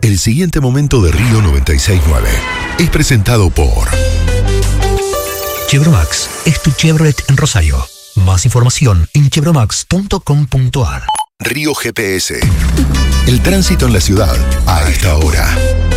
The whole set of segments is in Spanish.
El siguiente momento de Río 96.9 es presentado por Chevromax es tu Chevrolet en Rosario. Más información en chevromax.com.ar. Río GPS. El tránsito en la ciudad a esta hora.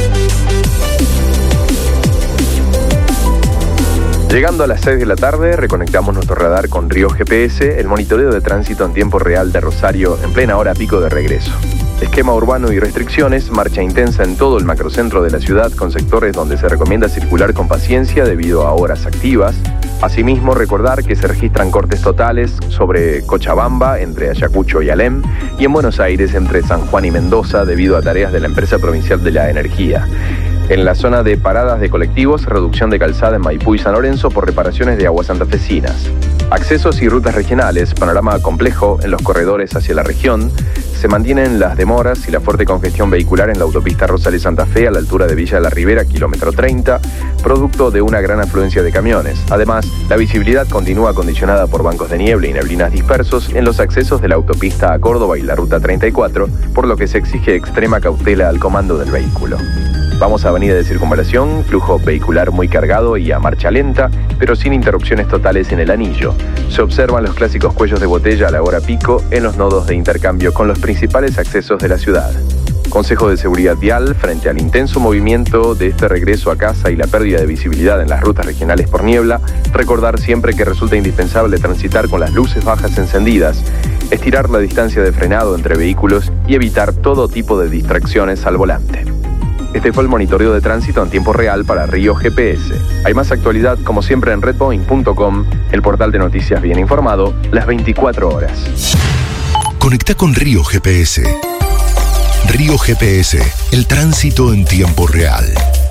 Llegando a las 6 de la tarde, reconectamos nuestro radar con Río GPS, el monitoreo de tránsito en tiempo real de Rosario en plena hora pico de regreso. Esquema urbano y restricciones, marcha intensa en todo el macrocentro de la ciudad con sectores donde se recomienda circular con paciencia debido a horas activas. Asimismo, recordar que se registran cortes totales sobre Cochabamba, entre Ayacucho y Alem, y en Buenos Aires, entre San Juan y Mendoza, debido a tareas de la Empresa Provincial de la Energía. En la zona de paradas de colectivos, reducción de calzada en Maipú y San Lorenzo por reparaciones de aguas santafesinas. Accesos y rutas regionales, panorama complejo en los corredores hacia la región. Se mantienen las demoras y la fuerte congestión vehicular en la autopista Rosales-Santa Fe a la altura de Villa de la Ribera, kilómetro 30, producto de una gran afluencia de camiones. Además, la visibilidad continúa condicionada por bancos de niebla y neblinas dispersos en los accesos de la autopista a Córdoba y la ruta 34, por lo que se exige extrema cautela al comando del vehículo. Vamos a avenida de circunvalación, flujo vehicular muy cargado y a marcha lenta, pero sin interrupciones totales en el anillo. Se observan los clásicos cuellos de botella a la hora pico en los nodos de intercambio con los principales accesos de la ciudad. Consejo de Seguridad Vial, frente al intenso movimiento de este regreso a casa y la pérdida de visibilidad en las rutas regionales por niebla, recordar siempre que resulta indispensable transitar con las luces bajas encendidas, estirar la distancia de frenado entre vehículos y evitar todo tipo de distracciones al volante. Este fue el monitoreo de tránsito en tiempo real para Río GPS. Hay más actualidad, como siempre, en redpoint.com, el portal de noticias bien informado, las 24 horas. Conecta con Río GPS. Río GPS, el tránsito en tiempo real.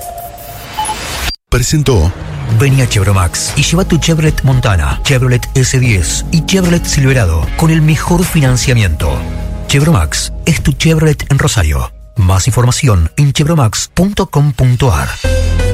Presentó. Vení a Chevromax y lleva tu Chevrolet Montana, Chevrolet S10 y Chevrolet Silverado con el mejor financiamiento. Chevromax es tu Chevrolet en Rosario. Más información en chevromax.com.ar.